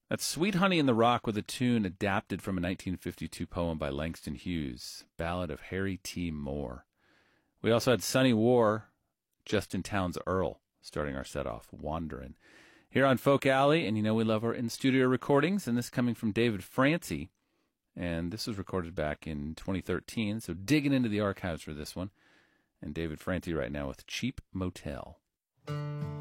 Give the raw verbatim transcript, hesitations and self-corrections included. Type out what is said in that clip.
That's Sweet Honey in the Rock with a tune adapted from a nineteen fifty-two poem by Langston Hughes, Ballad of Harry T. Moore. We also had Sunny War, Justin Townes Earl, starting our set off, Wanderin'. Here on Folk Alley, and you know we love our in-studio recordings, and this coming from David Francie, and this was recorded back in twenty thirteen, so digging into the archives for this one. And David Francie right now with Cheap Motel.